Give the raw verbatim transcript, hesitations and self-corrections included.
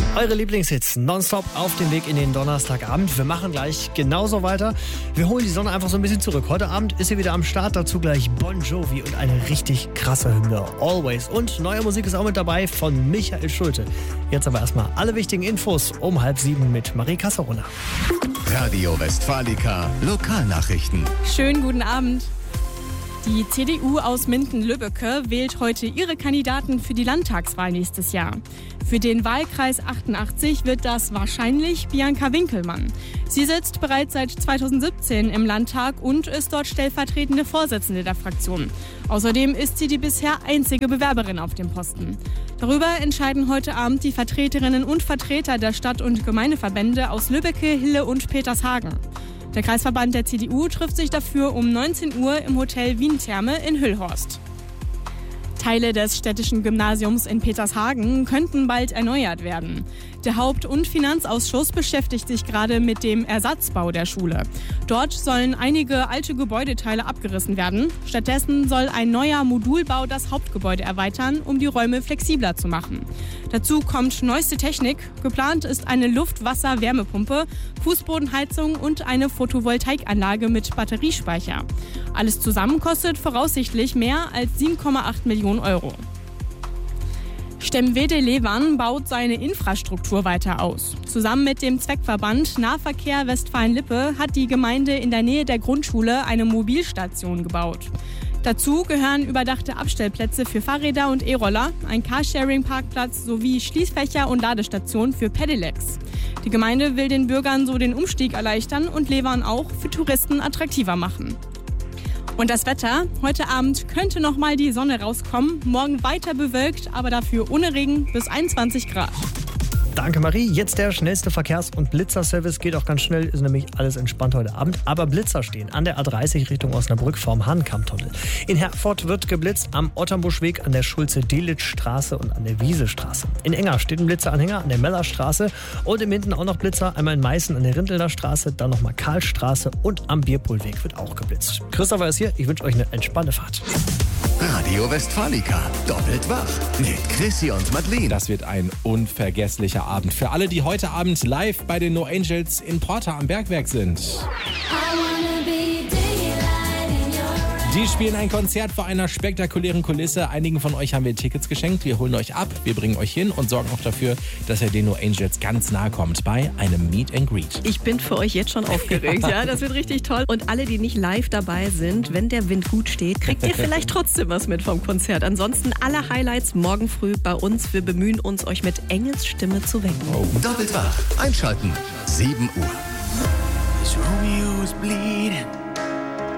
Eure Lieblingshits nonstop auf dem Weg in den Donnerstagabend. Wir machen gleich genauso weiter. Wir holen die Sonne einfach so ein bisschen zurück. Heute Abend ist sie wieder am Start. Dazu gleich Bon Jovi und eine richtig krasse Hymne. Always. Und neue Musik ist auch mit dabei von Michael Schulte. Jetzt aber erstmal alle wichtigen Infos um halb sieben mit Marie Casserona. Radio Westfalica Lokalnachrichten. Schönen guten Abend. Die C D U aus Minden-Lübbecke wählt heute ihre Kandidaten für die Landtagswahl nächstes Jahr. Für den Wahlkreis achtundachtzig wird das wahrscheinlich Bianca Winkelmann. Sie sitzt bereits seit zweitausendsiebzehn im Landtag und ist dort stellvertretende Vorsitzende der Fraktion. Außerdem ist sie die bisher einzige Bewerberin auf dem Posten. Darüber entscheiden heute Abend die Vertreterinnen und Vertreter der Stadt- und Gemeindeverbände aus Lübbecke, Hille und Petershagen. Der Kreisverband der C D U trifft sich dafür um neunzehn Uhr im Hotel Wien Therme in Hüllhorst. Teile des städtischen Gymnasiums in Petershagen könnten bald erneuert werden. Der Haupt- und Finanzausschuss beschäftigt sich gerade mit dem Ersatzbau der Schule. Dort sollen einige alte Gebäudeteile abgerissen werden. Stattdessen soll ein neuer Modulbau das Hauptgebäude erweitern, um die Räume flexibler zu machen. Dazu kommt neueste Technik. Geplant ist eine Luft-Wasser-Wärmepumpe, Fußbodenheizung und eine Photovoltaikanlage mit Batteriespeicher. Alles zusammen kostet voraussichtlich mehr als sieben Komma acht Millionen Euro. Stemwede-Lewan baut seine Infrastruktur weiter aus. Zusammen mit dem Zweckverband Nahverkehr Westfalen-Lippe hat die Gemeinde in der Nähe der Grundschule eine Mobilstation gebaut. Dazu gehören überdachte Abstellplätze für Fahrräder und E-Roller, ein Carsharing-Parkplatz sowie Schließfächer und Ladestationen für Pedelecs. Die Gemeinde will den Bürgern so den Umstieg erleichtern und Lewan auch für Touristen attraktiver machen. Und das Wetter? Heute Abend könnte noch mal die Sonne rauskommen. Morgen weiter bewölkt, aber dafür ohne Regen bis einundzwanzig Grad. Danke Marie. Jetzt der schnellste Verkehrs- und Blitzerservice. Geht auch ganz schnell, ist nämlich alles entspannt heute Abend. Aber Blitzer stehen an der A dreißig Richtung Osnabrück vorm Hahnkammtunnel. In Herford wird geblitzt am Otternbuschweg, an der Schulze-Delitzsch-Straße und an der Wiesestraße. In Enger steht ein Blitzeranhänger an der Mellerstraße und im Hinten auch noch Blitzer. Einmal in Meißen an der Rintelner Straße, dann nochmal Karlstraße und am Bierpohlweg wird auch geblitzt. Christopher ist hier. Ich wünsche euch eine entspannte Fahrt. Radio Westfalica doppelt wach mit Chrissy und Madeleine. Das wird ein unvergesslicher Abend für alle, die heute Abend live bei den No Angels in Porta am Bergwerk sind. Die spielen ein Konzert vor einer spektakulären Kulisse. Einigen von euch haben wir Tickets geschenkt. Wir holen euch ab, wir bringen euch hin und sorgen auch dafür, dass ihr den No Angels ganz nahe kommt bei einem Meet and Greet. Ich bin für euch jetzt schon aufgeregt. Ja, das wird richtig toll. Und alle, die nicht live dabei sind, wenn der Wind gut steht, kriegt ihr vielleicht trotzdem was mit vom Konzert. Ansonsten alle Highlights morgen früh bei uns. Wir bemühen uns, euch mit Engels Stimme zu wecken. Oh. Doppelt wach. Einschalten. sieben Uhr. This Romeo is bleeding.